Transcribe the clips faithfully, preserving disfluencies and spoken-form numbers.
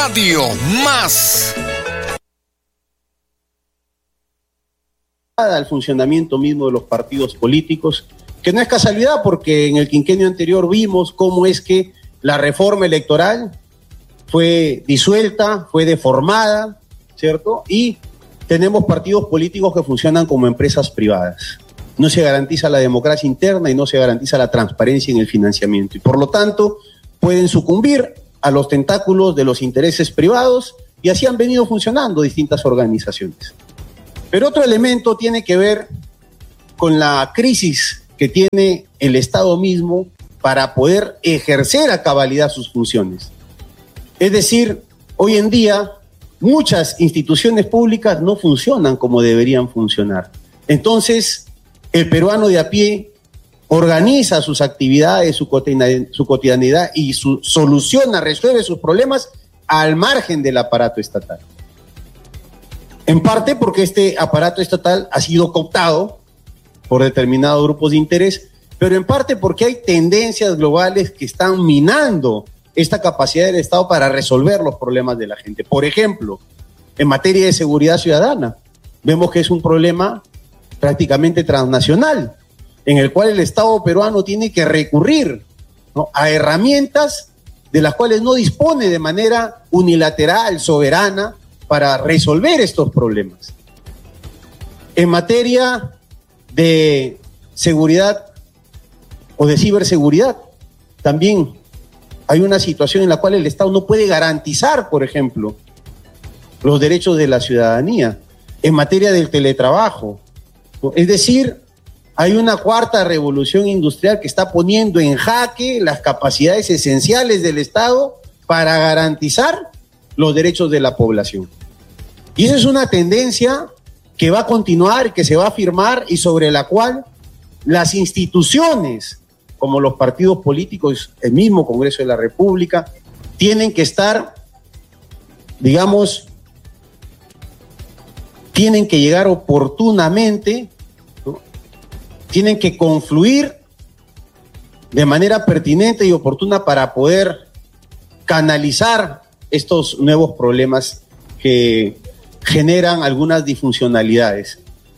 Radio Más. Al funcionamiento mismo de los partidos políticos, que no es casualidad porque en el quinquenio anterior vimos cómo es que la reforma electoral fue disuelta, fue deformada, ¿cierto? Y tenemos partidos políticos que funcionan como empresas privadas. No se garantiza la democracia interna y no se garantiza la transparencia en el financiamiento. Y por lo tanto, pueden sucumbir a los tentáculos de los intereses privados y así han venido funcionando distintas organizaciones. Pero otro elemento tiene que ver con la crisis que tiene el Estado mismo para poder ejercer a cabalidad sus funciones. Es decir, hoy en día muchas instituciones públicas no funcionan como deberían funcionar. Entonces, el peruano de a pie organiza sus actividades, su cotidianidad, su cotidianidad y su, soluciona, resuelve sus problemas al margen del aparato estatal. En parte porque este aparato estatal ha sido cooptado por determinados grupos de interés, pero en parte porque hay tendencias globales que están minando esta capacidad del Estado para resolver los problemas de la gente. Por ejemplo, en materia de seguridad ciudadana, vemos que es un problema prácticamente transnacional, en el cual el Estado peruano tiene que recurrir, ¿no?, a herramientas de las cuales no dispone de manera unilateral, soberana, para resolver estos problemas. En materia de seguridad o de ciberseguridad, también hay una situación en la cual el Estado no puede garantizar, por ejemplo, los derechos de la ciudadanía. En materia del teletrabajo, es decir, hay una cuarta revolución industrial que está poniendo en jaque las capacidades esenciales del Estado para garantizar los derechos de la población. Y esa es una tendencia que va a continuar, que se va a afirmar y sobre la cual las instituciones, como los partidos políticos, el mismo Congreso de la República, tienen que estar, digamos, tienen que llegar oportunamente, ¿no?, tienen que confluir de manera pertinente y oportuna para poder canalizar estos nuevos problemas que generan algunas disfuncionalidades.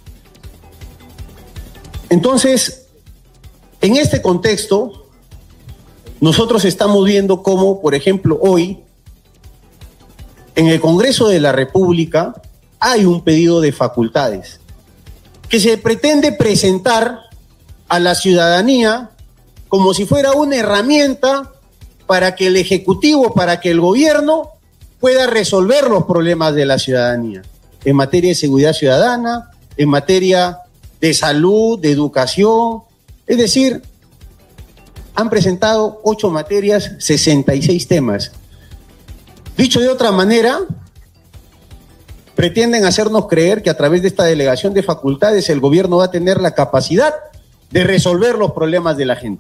Entonces, en este contexto, nosotros estamos viendo cómo, por ejemplo, hoy, en el Congreso de la República, hay un pedido de facultades que se pretende presentar a la ciudadanía como si fuera una herramienta para que el Ejecutivo, para que el gobierno pueda resolver los problemas de la ciudadanía en materia de seguridad ciudadana, en materia de salud, de educación. Es decir, han presentado ocho materias, sesenta y seis temas. Dicho de otra manera, pretenden hacernos creer que a través de esta delegación de facultades el gobierno va a tener la capacidad de resolver los problemas de la gente.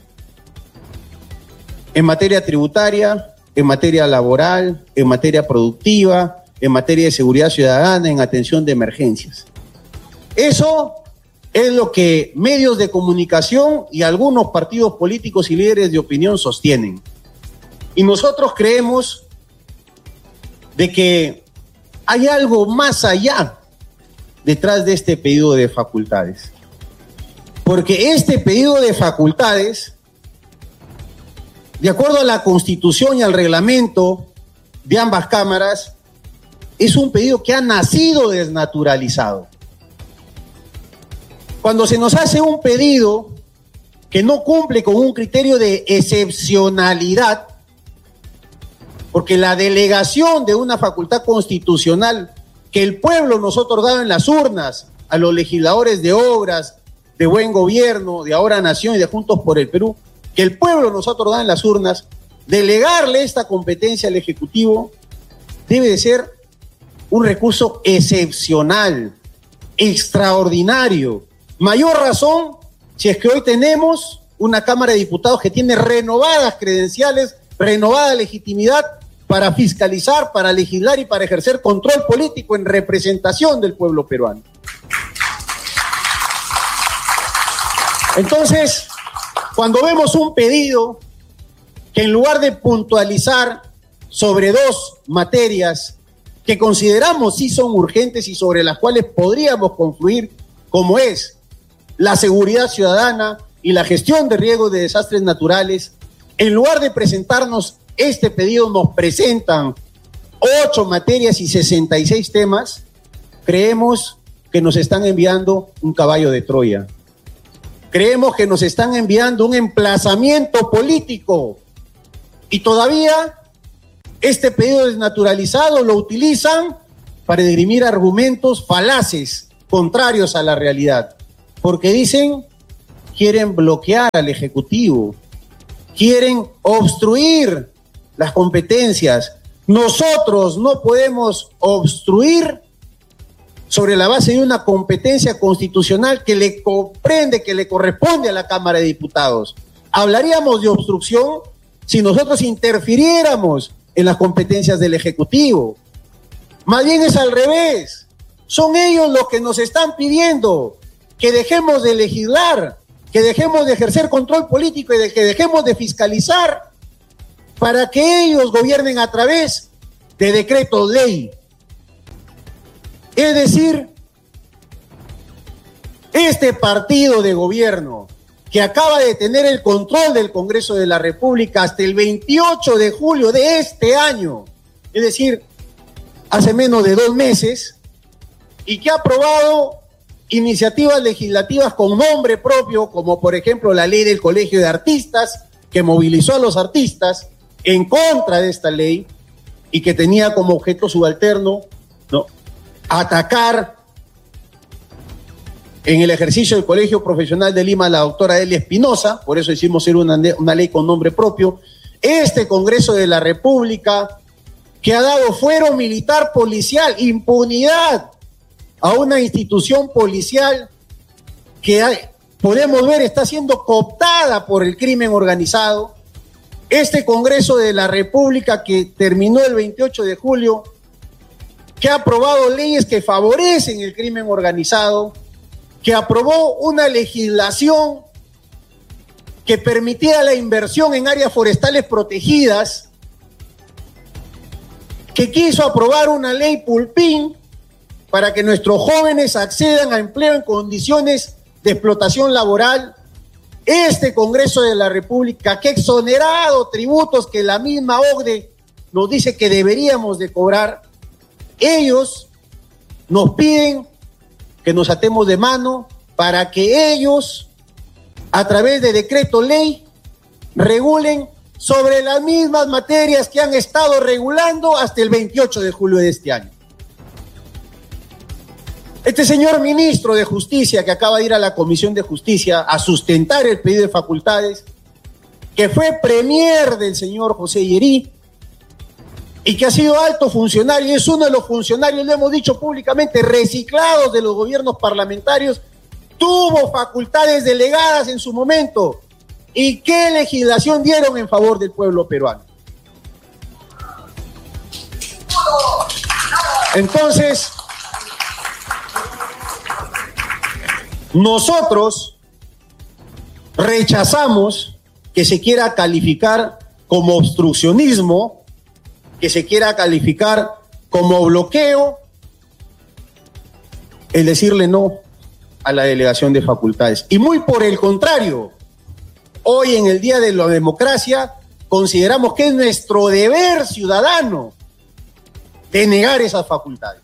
En materia tributaria, en materia laboral, en materia productiva, en materia de seguridad ciudadana, en atención de emergencias. Eso es lo que medios de comunicación y algunos partidos políticos y líderes de opinión sostienen. Y nosotros creemos de que hay algo más allá detrás de este pedido de facultades. Porque este pedido de facultades, de acuerdo a la Constitución y al reglamento de ambas cámaras, es un pedido que ha nacido desnaturalizado. Cuando se nos hace un pedido que no cumple con un criterio de excepcionalidad, porque la delegación de una facultad constitucional que el pueblo nos ha otorgado en las urnas a los legisladores de obras, de buen gobierno, de Ahora Nación y de Juntos por el Perú, que el pueblo nos ha otorgado en las urnas, delegarle esta competencia al Ejecutivo debe de ser un recurso excepcional, extraordinario. Mayor razón si es que hoy tenemos una Cámara de Diputados que tiene renovadas credenciales, renovada legitimidad para fiscalizar, para legislar y para ejercer control político en representación del pueblo peruano. Entonces, cuando vemos un pedido que en lugar de puntualizar sobre dos materias que consideramos sí son urgentes y sobre las cuales podríamos confluir, como es la seguridad ciudadana y la gestión de riesgos de desastres naturales. En lugar de presentarnos este pedido, nos presentan ocho materias y sesenta y seis temas. Creemos que nos están enviando un caballo de Troya. Creemos que nos están enviando un emplazamiento político. Y todavía este pedido desnaturalizado lo utilizan para esgrimir argumentos falaces, contrarios a la realidad. Porque dicen, quieren bloquear al Ejecutivo, quieren obstruir las competencias. Nosotros no podemos obstruir sobre la base de una competencia constitucional que le comprende, que le corresponde a la Cámara de Diputados. Hablaríamos de obstrucción si nosotros interfiriéramos en las competencias del Ejecutivo. Más bien es al revés. Son ellos los que nos están pidiendo que dejemos de legislar, que dejemos de ejercer control político y de que dejemos de fiscalizar para que ellos gobiernen a través de decretos ley. Es decir, este partido de gobierno que acaba de tener el control del Congreso de la República hasta el veintiocho de julio de este año, es decir, hace menos de dos meses, y que ha aprobado iniciativas legislativas con nombre propio, como por ejemplo la ley del Colegio de Artistas, que movilizó a los artistas en contra de esta ley y que tenía como objeto subalterno, ¿no?, atacar en el ejercicio del Colegio Profesional de Lima a la doctora Elia Espinosa. Por eso hicimos ser una, una ley con nombre propio. Este Congreso de la República, que ha dado fuero militar policial, impunidad a una institución policial que hay, podemos ver está siendo cooptada por el crimen organizado. Este Congreso de la República que terminó el veintiocho de julio, que ha aprobado leyes que favorecen el crimen organizado, que aprobó una legislación que permitía la inversión en áreas forestales protegidas, que quiso aprobar una ley Pulpín para que nuestros jóvenes accedan a empleo en condiciones de explotación laboral. Este Congreso de la República, que ha exonerado tributos que la misma O C D E nos dice que deberíamos de cobrar. Ellos nos piden que nos atemos de mano para que ellos, a través de decreto ley, regulen sobre las mismas materias que han estado regulando hasta el veintiocho de julio de este año. Este señor ministro de Justicia, que acaba de ir a la Comisión de Justicia a sustentar el pedido de facultades, que fue premier del señor José Yerí, y que ha sido alto funcionario, es uno de los funcionarios, lo hemos dicho públicamente, reciclados de los gobiernos parlamentarios, tuvo facultades delegadas en su momento. ¿Y qué legislación dieron en favor del pueblo peruano? Entonces, nosotros rechazamos que se quiera calificar como obstruccionismo, que se quiera calificar como bloqueo, el decirle no a la delegación de facultades. Y muy por el contrario, hoy en el Día de la Democracia consideramos que es nuestro deber ciudadano denegar esas facultades.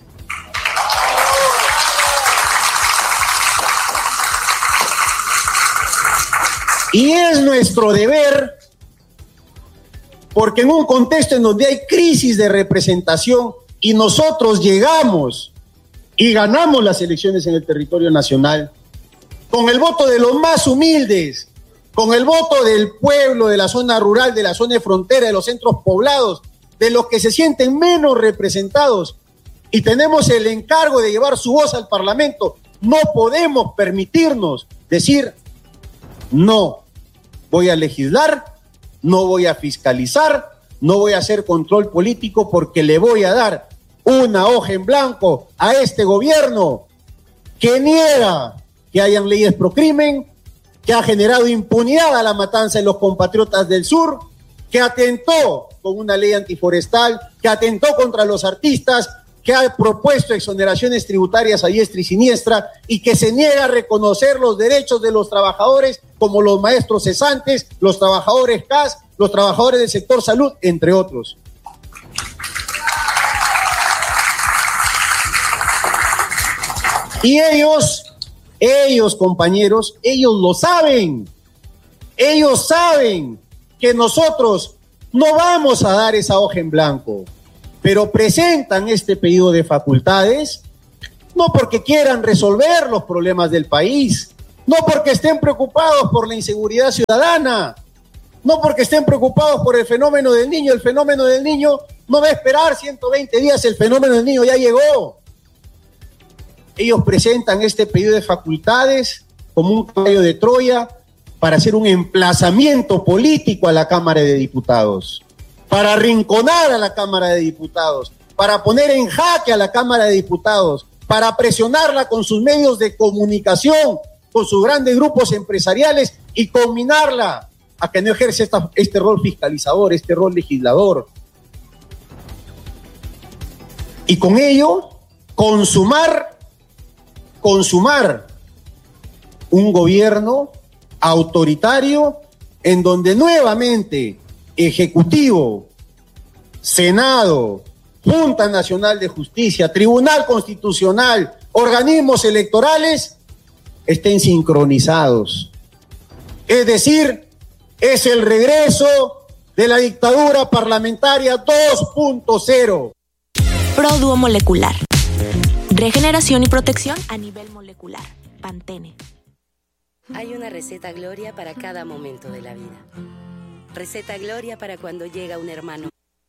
Y es nuestro deber porque en un contexto en donde hay crisis de representación y nosotros llegamos y ganamos las elecciones en el territorio nacional con el voto de los más humildes, con el voto del pueblo, de la zona rural, de la zona de frontera, de los centros poblados, de los que se sienten menos representados, y tenemos el encargo de llevar su voz al Parlamento, no podemos permitirnos decir no, voy a legislar, no voy a fiscalizar, no voy a hacer control político porque le voy a dar una hoja en blanco a este gobierno que niega que hayan leyes pro crimen, que ha generado impunidad a la matanza de los compatriotas del sur, que atentó con una ley antiforestal, que atentó contra los artistas, que ha propuesto exoneraciones tributarias a diestra y siniestra y que se niega a reconocer los derechos de los trabajadores como los maestros cesantes, los trabajadores C A S, los trabajadores del sector salud, entre otros. Y ellos, ellos compañeros, ellos lo saben, ellos saben que nosotros no vamos a dar esa hoja en blanco, pero presentan este pedido de facultades no porque quieran resolver los problemas del país, no porque estén preocupados por la inseguridad ciudadana, no porque estén preocupados por el fenómeno del niño. El fenómeno del niño no va a esperar ciento veinte días, el fenómeno del niño ya llegó. Ellos presentan este pedido de facultades como un caballo de Troya para hacer un emplazamiento político a la Cámara de Diputados, para arrinconar a la Cámara de Diputados, para poner en jaque a la Cámara de Diputados, para presionarla con sus medios de comunicación, con sus grandes grupos empresariales y combinarla a que no ejerce esta, este rol fiscalizador, este rol legislador. Y con ello, consumar, consumar un gobierno autoritario en donde nuevamente Ejecutivo, Senado, Junta Nacional de Justicia, Tribunal Constitucional, organismos electorales estén sincronizados. Es decir, es el regreso de la dictadura parlamentaria dos punto cero. Produo molecular. Regeneración y protección a nivel molecular. Pantene. Hay una receta Gloria para cada momento de la vida. Receta Gloria para cuando llega un hermano.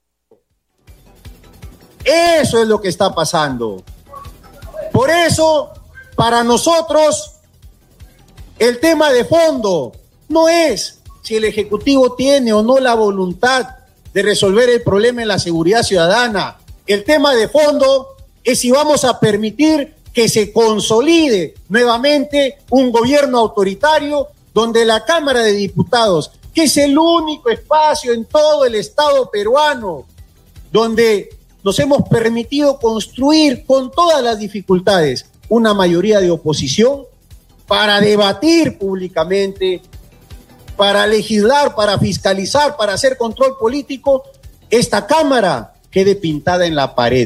Eso es lo que está pasando. Por eso, para nosotros, el tema de fondo no es si el Ejecutivo tiene o no la voluntad de resolver el problema en la seguridad ciudadana. El tema de fondo es si vamos a permitir que se consolide nuevamente un gobierno autoritario donde la Cámara de Diputados, que es el único espacio en todo el Estado peruano donde nos hemos permitido construir con todas las dificultades una mayoría de oposición para debatir públicamente, para legislar, para fiscalizar, para hacer control político, esta Cámara quede pintada en la pared.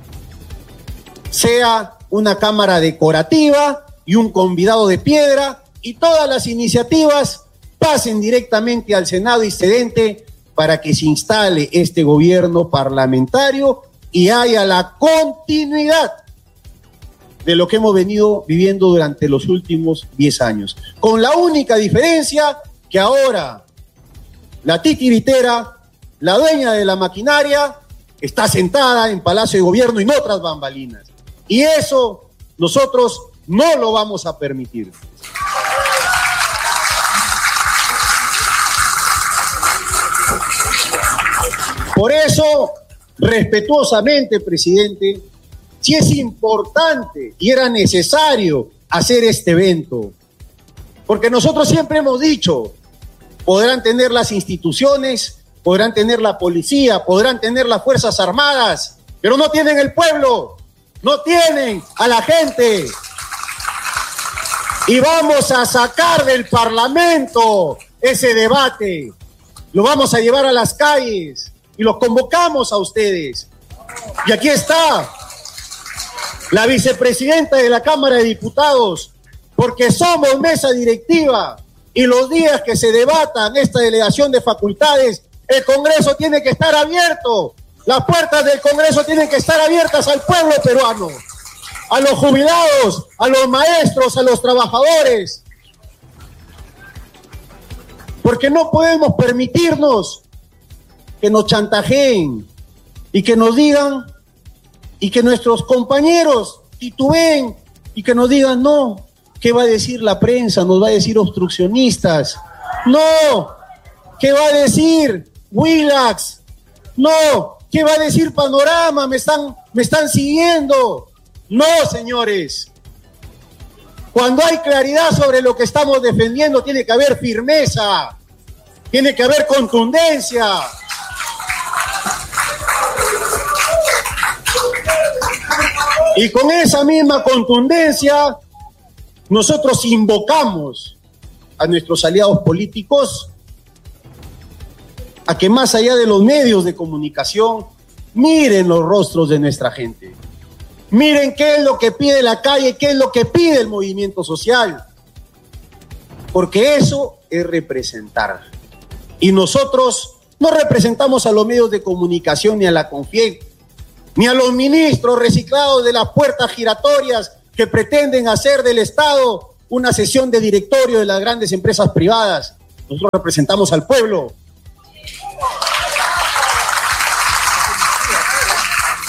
Sea una Cámara decorativa y un convidado de piedra, y todas las iniciativas pasen directamente al Senado excedente para que se instale este gobierno parlamentario y haya la continuidad de lo que hemos venido viviendo durante los últimos diez años. Con la única diferencia que ahora la titiritera, la dueña de la maquinaria, está sentada en Palacio de Gobierno y no tras bambalinas. Y eso nosotros no lo vamos a permitir. Por eso, respetuosamente, presidente, sí es importante y era necesario hacer este evento, porque nosotros siempre hemos dicho, podrán tener las instituciones, podrán tener la policía, podrán tener las Fuerzas Armadas, pero no tienen el pueblo, no tienen a la gente. Y vamos a sacar del Parlamento ese debate, lo vamos a llevar a las calles y los convocamos a ustedes. Y aquí está la vicepresidenta de la Cámara de Diputados, porque somos mesa directiva y los días que se debatan esta delegación de facultades, el Congreso tiene que estar abierto. Las puertas del Congreso tienen que estar abiertas al pueblo peruano, a los jubilados, a los maestros, a los trabajadores. Porque no podemos permitirnos que nos chantajeen y que nos digan, y que nuestros compañeros titubeen y que nos digan, no, ¿qué va a decir la prensa? Nos va a decir obstruccionistas. No, ¿qué va a decir Willax? No, ¿qué va a decir Panorama? Me están, me están siguiendo. No, señores. Cuando hay claridad sobre lo que estamos defendiendo, tiene que haber firmeza, tiene que haber contundencia. Y con esa misma contundencia, nosotros invocamos a nuestros aliados políticos a que más allá de los medios de comunicación, miren los rostros de nuestra gente. Miren qué es lo que pide la calle, qué es lo que pide el movimiento social. Porque eso es representar. Y nosotros no representamos a los medios de comunicación ni a la CONFIEC, ni a los ministros reciclados de las puertas giratorias que pretenden hacer del Estado una sesión de directorio de las grandes empresas privadas. Nosotros representamos al pueblo.